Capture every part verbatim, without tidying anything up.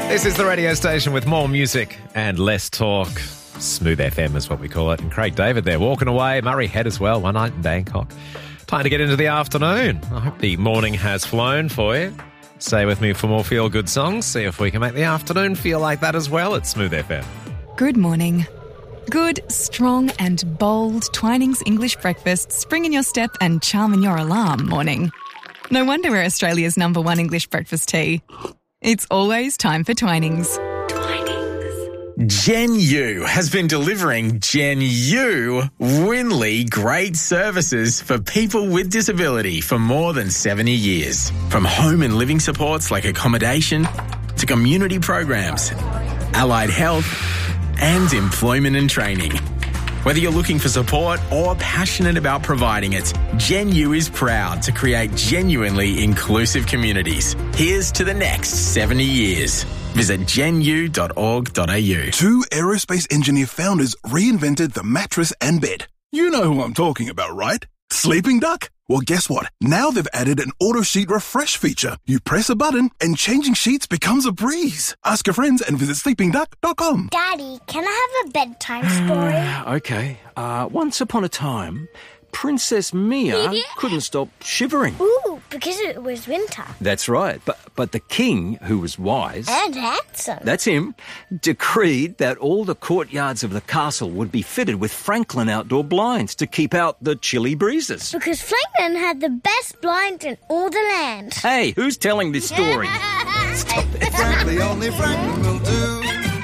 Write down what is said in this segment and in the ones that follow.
This is the radio station with more music and less talk. Smooth F M is what we call it. And Craig David there walking away. Murray Head as well. One night in Bangkok. Time to get into the afternoon. I hope the morning has flown for you. Stay with me for more feel-good songs. See if we can make the afternoon feel like that as well at Smooth F M. Good morning. Good, strong and bold Twinings English breakfast, spring in your step and charm in your alarm morning. No wonder we're Australia's number one English breakfast tea. It's always time for Twinings. Gen U has been delivering Gen U Winley great services for people with disability for more than seventy years. From home and living supports like accommodation to community programs, allied health and employment and training. Whether you're looking for support or passionate about providing it, Gen U is proud to create genuinely inclusive communities. Here's to the next seventy years. Visit gen u dot org dot a u. Two aerospace engineer founders reinvented the mattress and bed. You know who I'm talking about, right? Sleeping Duck? Well, guess what? Now they've added an auto sheet refresh feature. You press a button and changing sheets becomes a breeze. Ask your friends and visit sleeping duck dot com. Daddy, can I have a bedtime story? Okay. Uh, once upon a time, Princess Mia couldn't stop shivering. Ooh, because it was winter. That's right. But but the king, who was wise... And handsome. That's him, decreed that all the courtyards of the castle would be fitted with Franklin outdoor blinds to keep out the chilly breezes. Because Franklin had the best blinds in all the land. Hey, who's telling this story? Stop it. Frankly, only Franklin will do.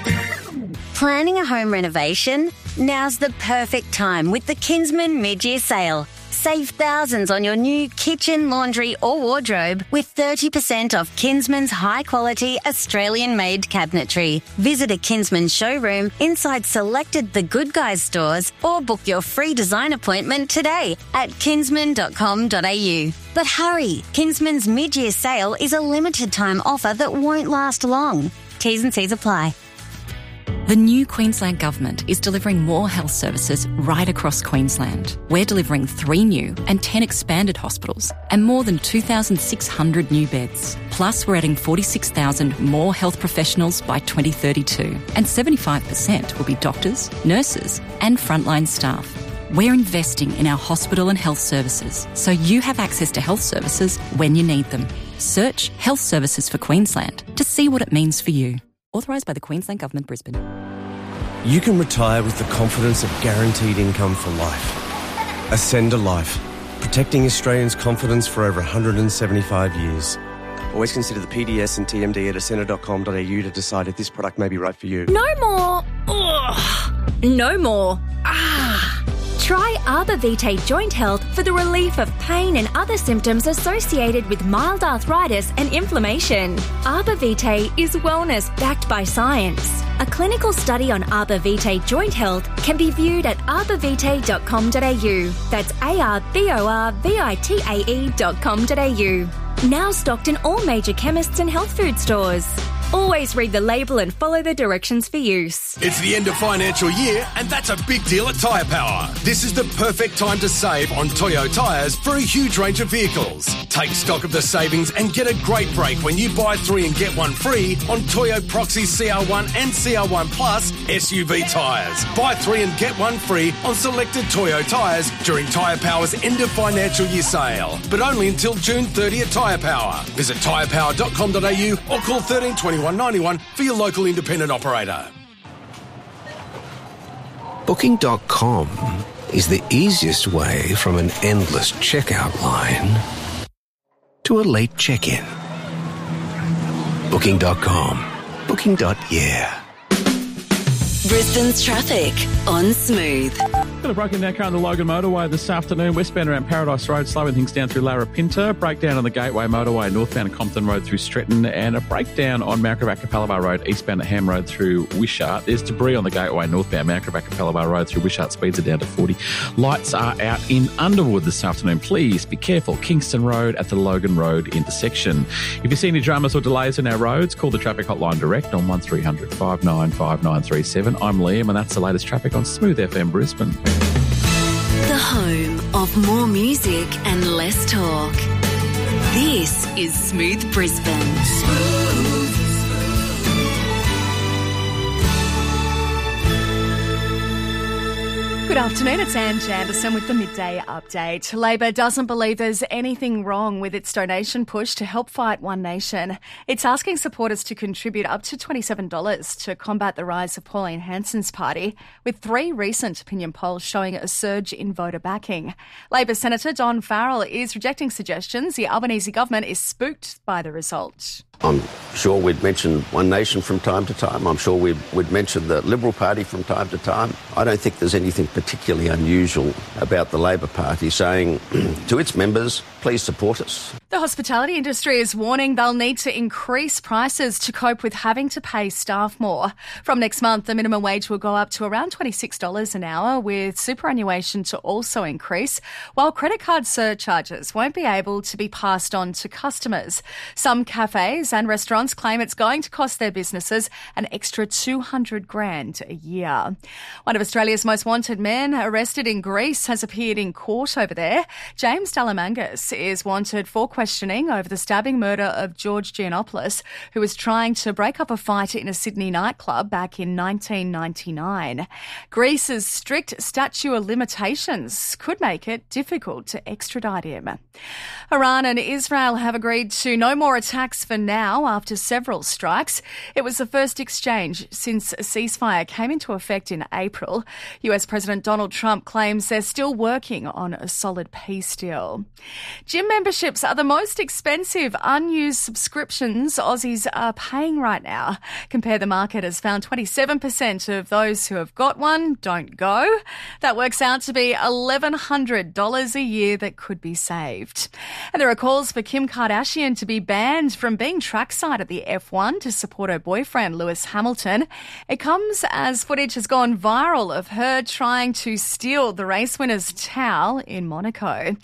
Planning a home renovation? Now's the perfect time with the Kinsman mid-year sale. Save thousands on your new kitchen, laundry or wardrobe with thirty percent off Kinsman's high-quality Australian-made cabinetry. Visit a Kinsman showroom inside selected The Good Guys stores or book your free design appointment today at kinsman dot com dot a u. But hurry, Kinsman's mid-year sale is a limited-time offer that won't last long. T's and C's apply. The new Queensland Government is delivering more health services right across Queensland. We're delivering three new and ten expanded hospitals and more than two thousand six hundred new beds. Plus, we're adding forty-six thousand more health professionals by twenty thirty-two, and seventy-five percent will be doctors, nurses and frontline staff. We're investing in our hospital and health services so you have access to health services when you need them. Search Health Services for Queensland to see what it means for you. Authorised by the Queensland Government, Brisbane. You can retire with the confidence of guaranteed income for life. Ascend a Life, protecting Australians' confidence for over one hundred seventy-five years. Always consider the P D S and T M D at ascender dot com dot a u to decide if this product may be right for you. No more. Ugh. No more. Ah. Try Arbor Vitae Joint Health for the relief of pain and other symptoms associated with mild arthritis and inflammation. Arbor Vitae is wellness backed by science. A clinical study on Arbor Vitae Joint Health can be viewed at arbor vitae dot com dot a u. That's A R B O R V I T A E dot com dot a u. Now stocked in all major chemists and health food stores. Always read the label and follow the directions for use. It's the end of financial year, and that's a big deal at Tyre Power. This is the perfect time to save on Toyo tyres for a huge range of vehicles. Take stock of the savings and get a great break when you buy three and get one free on Toyo Proxy C R one and C R one Plus S U V tyres. Buy three and get one free on selected Toyo tyres during Tyre Power's end of financial year sale, but only until June thirtieth at Tyre Power. Visit tyre power dot com dot a u or call thirteen twenty-one ninety-one for your local independent operator. Booking dot com is the easiest way from an endless checkout line to a late check-in. Booking dot com. Booking. Yeah. Brisbane's traffic on Smooth. Got a broken down car on the Logan Motorway this afternoon, westbound around Paradise Road, slowing things down through Larapinta, breakdown on the Gateway Motorway, northbound Compton Road through Stretton, and a breakdown on Mount Gravatt Capalaba Road, eastbound at Ham Road through Wishart. There's debris on the Gateway northbound, Mount Gravatt Capalaba Road through Wishart, speeds are down to forty. Lights are out in Underwood this afternoon. Please be careful. Kingston Road at the Logan Road intersection. If you see any dramas or delays on our roads, call the traffic hotline direct on one three hundred five nine five nine three seven. I'm Liam, and that's the latest traffic on Smooth F M Brisbane. The home of more music and less talk. This is Smooth Brisbane. Smooth. Good afternoon, it's Ange Anderson with the Midday Update. Labor doesn't believe there's anything wrong with its donation push to help fight One Nation. It's asking supporters to contribute up to twenty-seven dollars to combat the rise of Pauline Hanson's party, with three recent opinion polls showing a surge in voter backing. Labor Senator Don Farrell is rejecting suggestions the Albanese government is spooked by the result. I'm sure we'd mention One Nation from time to time. I'm sure we'd, we'd mention the Liberal Party from time to time. I don't think there's anything particularly unusual about the Labor Party saying to its members, please support us. The hospitality industry is warning they'll need to increase prices to cope with having to pay staff more. From next month, the minimum wage will go up to around twenty-six dollars an hour, with superannuation to also increase, while credit card surcharges won't be able to be passed on to customers. Some cafes and restaurants claim it's going to cost their businesses an extra two hundred grand a year. One of Australia's most wanted men arrested in Greece has appeared in court over there. James Dalamangas is wanted for questioning over the stabbing murder of George Giannopoulos, who was trying to break up a fight in a Sydney nightclub back in nineteen ninety-nine. Greece's strict statute of limitations could make it difficult to extradite him. Iran and Israel have agreed to no more attacks for now after several strikes. It was the first exchange since a ceasefire came into effect in April. U S President Donald Trump claims they're still working on a solid peace deal. Gym memberships are the most expensive unused subscriptions Aussies are paying right now. Compare the Market has found twenty-seven percent of those who have got one don't go. That works out to be eleven hundred dollars a year that could be saved. And there are calls for Kim Kardashian to be banned from being trackside at the F one to support her boyfriend Lewis Hamilton. It comes as footage has gone viral of her trying to steal the race winner's towel in Monaco.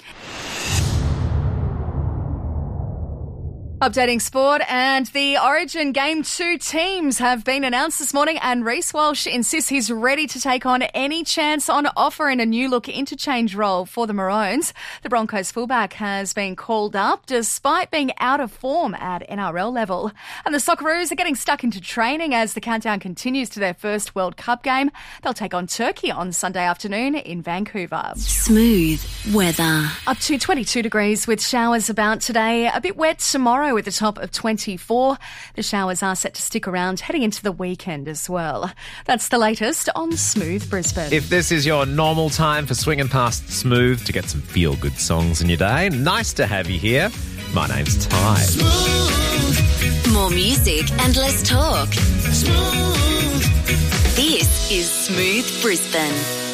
Updating sport, and the Origin Game two teams have been announced this morning, and Reece Walsh insists he's ready to take on any chance on offer in a new-look interchange role for the Maroons. The Broncos fullback has been called up despite being out of form at N R L level. And the Socceroos are getting stuck into training as the countdown continues to their first World Cup game. They'll take on Turkey on Sunday afternoon in Vancouver. Smooth weather. Up to twenty-two degrees with showers about today. A bit wet tomorrow with a top of twenty-four. The showers are set to stick around heading into the weekend as well. That's the latest on Smooth Brisbane. If this is your normal time for swinging past Smooth to get some feel-good songs in your day, nice to have you here. My name's Ty. Smooth. More music and less talk. Smooth. This is Smooth Brisbane.